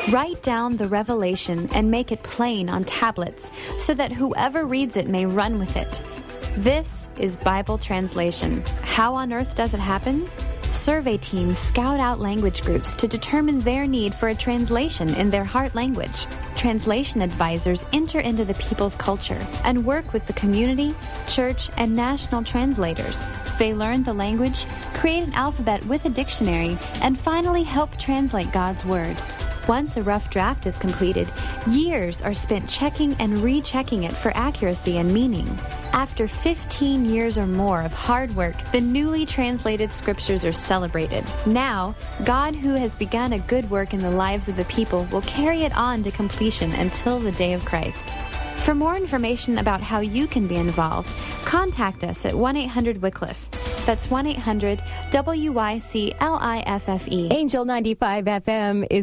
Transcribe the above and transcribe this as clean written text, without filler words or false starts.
Write down the revelation and make it plain on tablets so that whoever reads it may run with it. This is Bible translation. How on earth does it happen? Survey teams scout out language groups to determine their need for a translation in their heart language. Translation advisors enter into the people's culture and work with the community, church, and national translators. They learn the language, create an alphabet with a dictionary, and finally help translate God's Word. Once a rough draft is completed, years are spent checking and rechecking it for accuracy and meaning. After 15 years or more of hard work, the newly translated scriptures are celebrated. Now, God, who has begun a good work in the lives of the people, will carry it on to completion until the day of Christ. For more information about how you can be involved, contact us at 1-800-WYCLIFFE. That's 1-800-WYCLIFFE. Angel 95 FM is